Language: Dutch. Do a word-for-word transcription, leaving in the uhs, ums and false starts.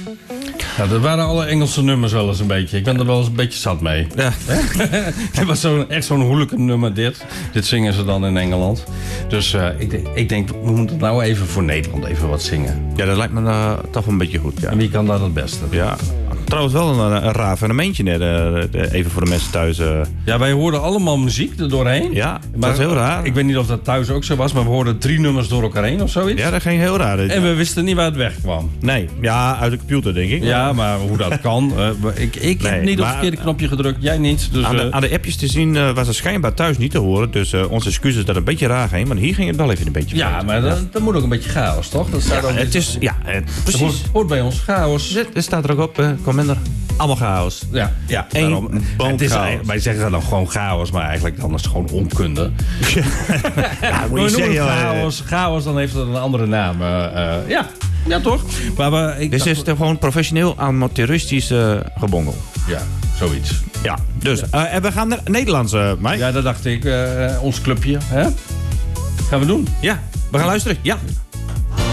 Ja, dat waren alle Engelse nummers wel eens een beetje. Ik ben er wel eens een beetje zat mee. Ja. Het was zo'n, echt zo'n hooligan nummer dit. Dit zingen ze dan in Engeland. Dus uh, ik, denk, ik denk, we moeten nou even voor Nederland even wat zingen. Ja, dat lijkt me uh, toch wel een beetje goed. Ja. En wie kan dat het beste? Ja. Trouwens wel een, een raar fenomeentje net, uh, even voor de mensen thuis. Uh. Ja, wij hoorden allemaal muziek er doorheen. Ja, dat is heel raar. Ik weet niet of dat thuis ook zo was, maar we hoorden drie nummers door elkaar heen of zoiets. Ja, dat ging heel raar. En we wisten niet waar het wegkwam. Nee, ja, uit de computer denk ik. Ja, maar hoe dat kan. Uh, ik ik nee, heb niet op het verkeerde knopje gedrukt, jij niet. Dus, aan, de, aan de appjes te zien uh, was het schijnbaar thuis niet te horen. Dus uh, onze excuses dat het een beetje raar ging. Maar hier ging het wel even een beetje Ja, fout. maar dat, dat moet ook een beetje chaos, toch? Dat staat ja, ook het is, ja, het, precies. Dat hoort, hoort bij ons, chaos. Het staat er ook op, uh, Commander. Allemaal chaos. Ja, ja. Daarom, het is, wij zeggen dan gewoon chaos, maar eigenlijk dan is het gewoon onkunde. Ja, ja, moet je zeggen, chaos, chaos, dan heeft het een andere naam. Uh, uh, ja. ja, toch? Maar we, ik dus dacht, is het gewoon professioneel amateuristisch uh, gebongel. Ja, zoiets. Ja, dus ja. Uh, en we gaan naar Nederlands, uh, Mike. Ja, dat dacht ik. Uh, ons clubje, hè? Gaan we doen? Ja, we gaan luisteren. Ja.